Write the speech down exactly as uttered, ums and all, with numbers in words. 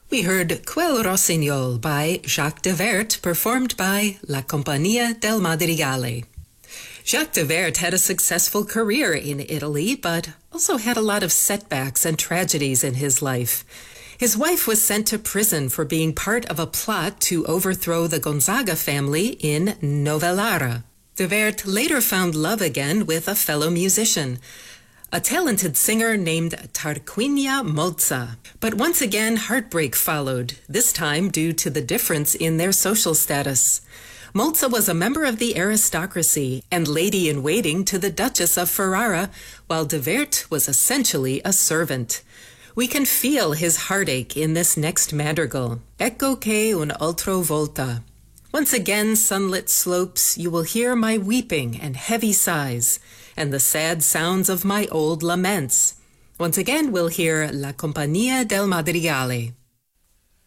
We heard Quel Rossignol by Jacques de Wert, performed by La Compagnia del Madrigale. Jacques de Wert had a successful career in Italy, but also had a lot of setbacks and tragedies in his life. His wife was sent to prison for being part of a plot to overthrow the Gonzaga family in Novellara. De Wert later found love again with a fellow musician, a talented singer named Tarquinia Mozza. But once again, heartbreak followed, this time due to the difference in their social status. Mozza was a member of the aristocracy and lady-in-waiting to the Duchess of Ferrara, while de Wert was essentially a servant. We can feel his heartache in this next madrigal, Ecco che un'altra volta. Once again, sunlit slopes, you will hear my weeping and heavy sighs, and the sad sounds of my old laments. Once again, we'll hear La Compagnia del Madrigale.